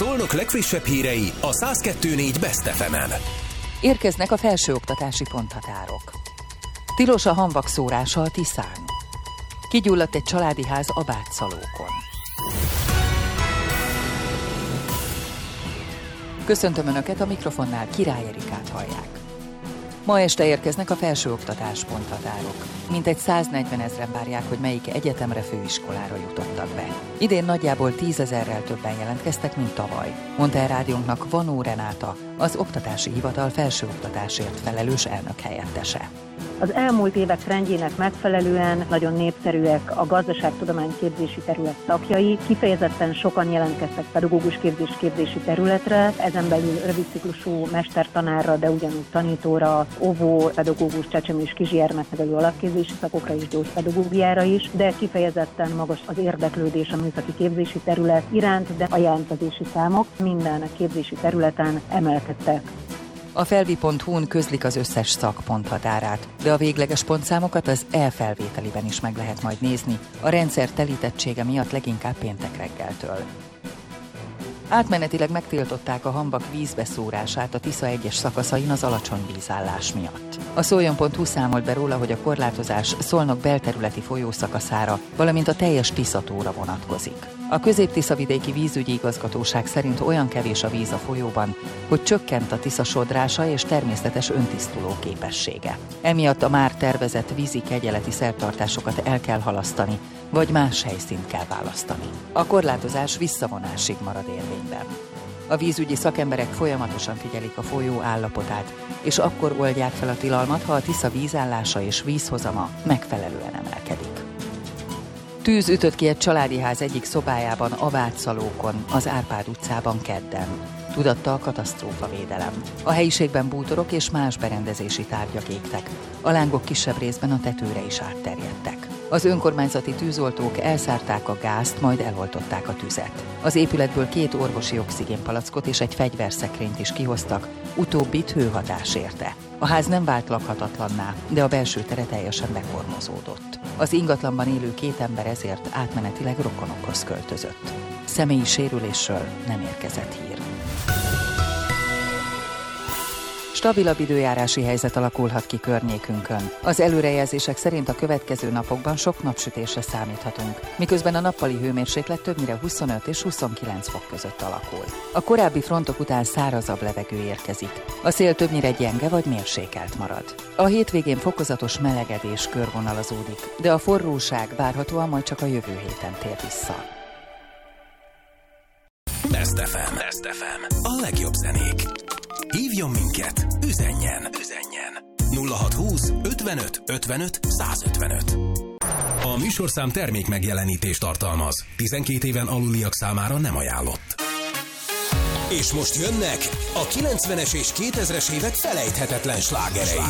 Szolnok legfrissebb hírei a 102.4 Best FM-en. Érkeznek a felsőoktatási ponthatárok. Tilos a hamvak szórása a Tiszán. Kigyulladt egy családi ház a Bátszalókon. Köszöntöm Önöket, a mikrofonnál Király Erikát hallják. Ma este érkeznek a felsőoktatás ponthatárok. Mintegy 140 000 várják, hogy melyik egyetemre, főiskolára jutottak be. Idén nagyjából 10 000-rel többen jelentkeztek, mint tavaly, mondta el rádiónknak Vanó Renáta, az Oktatási Hivatal felsőoktatásért felelős elnökhelyettese. Az elmúlt évek trendjének megfelelően nagyon népszerűek a gazdaságtudományképzési terület szakjai, kifejezetten sokan jelentkeztek pedagógus képzési területre, ezen belül rövidciklusú mestertanárra, de ugyanúgy tanítóra, óvó, pedagógus, csecsemő és kisgyermeknevelő alapképzési szakokra és gyógypedagógiára is, de kifejezetten magas az érdeklődés a műszaki képzési terület iránt, de a jelentkezési számok minden képzési területen emelkedtek. A felvi.hu-n közlik az összes szak ponthatárát, de a végleges pontszámokat az e-felvételiben is meg lehet majd nézni, a rendszer telítettsége miatt leginkább péntek reggeltől. Átmenetileg megtiltották a hamvak vízbeszórását a Tisza egyes szakaszain az alacsony vízállás miatt. A Szoljon.hu számolt be róla, hogy a korlátozás Szolnok belterületi folyószakaszára, valamint a teljes Tiszatóra vonatkozik. A Közép-Tiszavidéki Vízügyi Igazgatóság szerint olyan kevés a víz a folyóban, hogy csökkent a Tisza sodrása és természetes öntisztuló képessége. Emiatt a már tervezett vízi kegyeleti szertartásokat el kell halasztani, vagy más helyszínt kell választani. A korlátozás visszavonásig marad érvényben. A vízügyi szakemberek folyamatosan figyelik a folyó állapotát, és akkor oldják fel a tilalmat, ha a Tisza vízállása és vízhozama megfelelően emelkedik. Tűz ütött ki egy családi ház egyik szobájában a Bátszalókon, az Árpád utcában kedden, tudatta a katasztrófavédelem. A helyiségben bútorok és más berendezési tárgyak égtek. A lángok kisebb részben a tetőre is átterjedtek. Az önkormányzati tűzoltók elszárták a gázt, majd eloltották a tüzet. Az épületből 2 orvosi oxigénpalackot és egy fegyverszekrényt is kihoztak, utóbbit hőhatás érte. A ház nem vált lakhatatlanná, de a belső tere teljesen bekormozódott. Az ingatlanban élő 2 ember ezért átmenetileg rokonokhoz költözött. Személyi sérülésről nem érkezett hír. Stabilabb időjárási helyzet alakulhat ki környékünkön. Az előrejelzések szerint a következő napokban sok napsütésre számíthatunk, miközben a nappali hőmérséklet többnyire 25 és 29 fok között alakul. A korábbi frontok után szárazabb levegő érkezik. A szél többnyire gyenge vagy mérsékelt marad. A hétvégén fokozatos melegedés körvonalazódik, de a forróság várhatóan majd csak a jövő héten tér vissza. Best FM. A legjobb zenék. Hívjon minket, üzenjen. 0620 55 55 155. A műsorszám termék megjelenítést tartalmaz. 12 éven aluliak számára nem ajánlott. És most jönnek a 90-es és 2000-es évek felejthetetlen slágerei.